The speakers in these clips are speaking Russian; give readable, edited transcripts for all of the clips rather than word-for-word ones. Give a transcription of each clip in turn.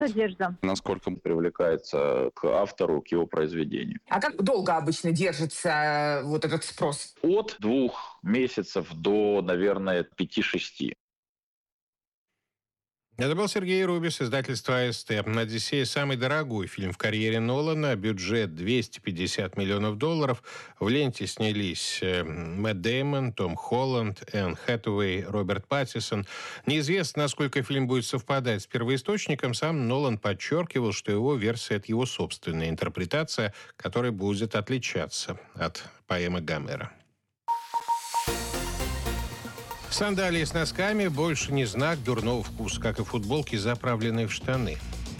Одежда. Насколько привлекается к автору, к его произведению. А как долго обычно держится вот этот спрос? От 2 месяцев до, наверное, 5-6. Это был Сергей Рубис, издательство АСТ. «Одиссея» — самый дорогой фильм в карьере Нолана. Бюджет $250 миллионов. В ленте снялись Мэтт Дэймон, Том Холланд, Энн Хэтэуэй, Роберт Паттинсон. Неизвестно, насколько фильм будет совпадать с первоисточником. Сам Нолан подчеркивал, что его версия — это его собственная интерпретация, которая будет отличаться от поэмы Гомера. Сандалии с носками больше не знак дурного вкуса, как и футболки, заправленные в штаны.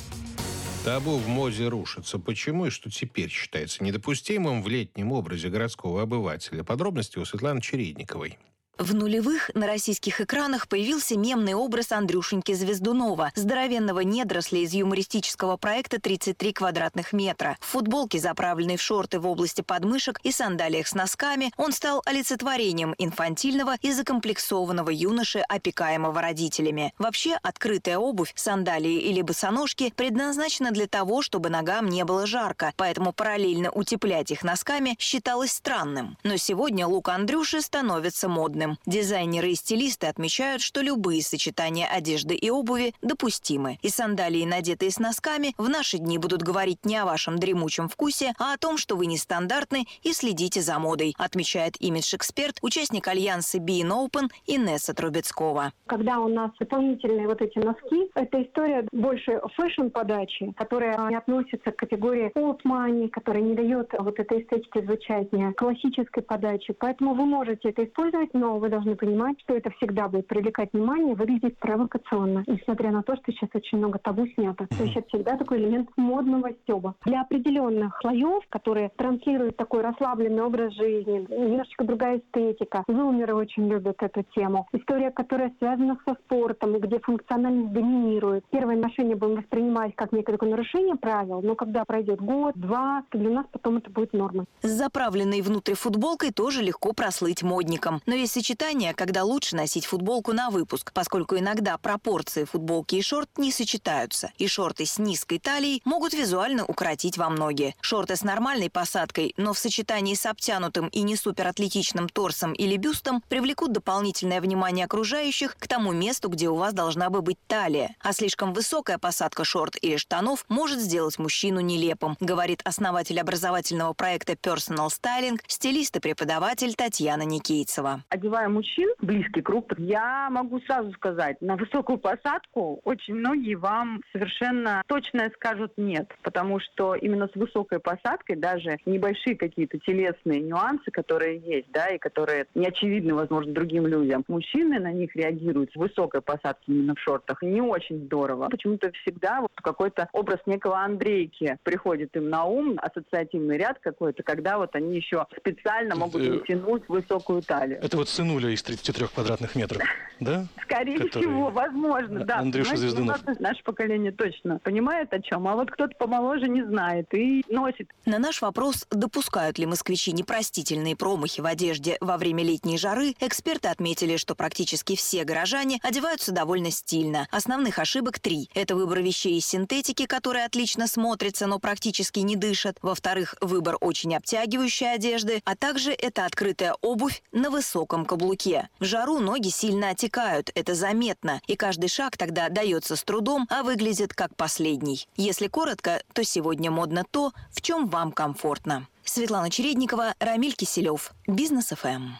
Табу в моде рушится. Почему и что теперь считается недопустимым в летнем образе городского обывателя? Подробности у Светланы Чередниковой. В нулевых на российских экранах появился мемный образ Андрюшеньки Звездунова, здоровенного недоросля из юмористического проекта «33 квадратных метра». В футболке, заправленной в шорты в области подмышек и сандалиях с носками, он стал олицетворением инфантильного и закомплексованного юноши, опекаемого родителями. Вообще, открытая обувь, сандалии или босоножки предназначена для того, чтобы ногам не было жарко, поэтому параллельно утеплять их носками считалось странным. Но сегодня лук Андрюши становится модным. Дизайнеры и стилисты отмечают, что любые сочетания одежды и обуви допустимы. И сандалии, надетые с носками, в наши дни будут говорить не о вашем дремучем вкусе, а о том, что вы нестандартны и следите за модой, отмечает имидж-эксперт, участник альянса Being Open Инесса Трубецкова. Когда у нас дополнительные вот эти носки, это история больше фэшн-подачи, которая не относится к категории old money, которая не дает вот этой эстетики звучания, классической подачи. Поэтому вы можете это использовать, но вы должны понимать, что это всегда будет привлекать внимание, выглядеть провокационно, несмотря на то, что сейчас очень много табу снято. То есть это всегда такой элемент модного стёба. Для определенных слоев, которые транслируют такой расслабленный образ жизни, немножечко другая эстетика. Зумеры очень любят эту тему. История, которая связана со спортом, где функциональность доминирует. Первое ношение будем воспринимать как некое такое нарушение правил, но когда пройдет год-два, то для нас потом это будет нормой. С заправленной внутрь футболкой тоже легко прослыть модником. Но есть сочетание, когда лучше носить футболку на выпуск, поскольку иногда пропорции футболки и шорт не сочетаются. И шорты с низкой талией могут визуально укоротить вам ноги. Шорты с нормальной посадкой, но в сочетании с обтянутым и не суператлетичным торсом или бюстом привлекут дополнительное внимание окружающих к тому месту, где у вас должна бы быть талия. А слишком высокая посадка шорт или штанов может сделать мужчину нелепым, говорит основатель образовательного проекта Personal Styling, стилист и преподаватель Татьяна Никейцева. Одевая мужчин, близкий круг, я могу сразу сказать, на высокую посадку очень многие вам совершенно точно скажут нет, потому что именно с высокой посадкой даже небольшие какие-то телесные нюансы, которые есть, да, и которые не очевидны, возможно, другим людям, мужчины на них реагируют с высокой посадки именно в шортах не очень здорово. Почему-то всегда вот какой-то образ некого Андрейки приходит им на ум, ассоциативный ряд какой-то, когда вот они еще специально могут натянуть высокую талию. Это вот сынуля из 33 квадратных метров, да? Скорее всего, возможно, да. Андрюша Звездунов. Наше поколение точно понимает, о чем, а вот кто-то помоложе не знает и носит. На наш вопрос, допускают ли москвичи непростительные промахи в одежде во время летней жары, эксперты отметили, что практически все горожане одеваются довольно стильно. Основных ошибок 3. Это выбор вещей из синтетики, которые отлично смотрятся, но практически не дышат. Во-вторых, выбор очень обтягивающей одежды, а также это открытая обувь на высоком каблуке. В жару ноги сильно отекают, это заметно, и каждый шаг тогда дается с трудом, а выглядит как последний. Если коротко, то сегодня модно то, в чем вам комфортно. Светлана Чередникова, Рамиль Киселев, Бизнес ФМ.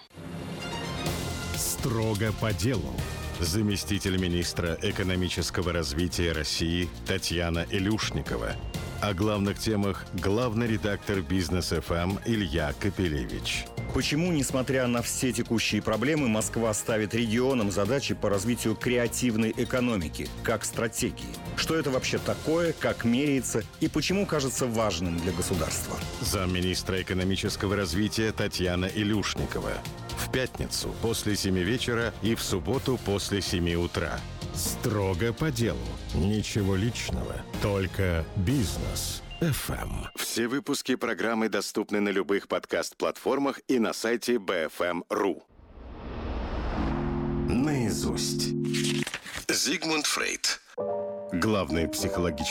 Строго по делу. Заместитель министра экономического развития России Татьяна Илюшникова. О главных темах главный редактор Бизнес ФМ Илья Капелевич. Почему, несмотря на все текущие проблемы, Москва ставит регионам задачи по развитию креативной экономики, как стратегии? Что это вообще такое, как меряется и почему кажется важным для государства? Замминистра экономического развития Татьяна Илюшникова. В пятницу после 7 вечера и в субботу после 7 утра. Строго по делу. Ничего личного. Только бизнес. ФМ. Все выпуски программы доступны на любых подкаст-платформах и на сайте BFM.ru. Наизусть. Зигмунд Фрейд. Главный психологический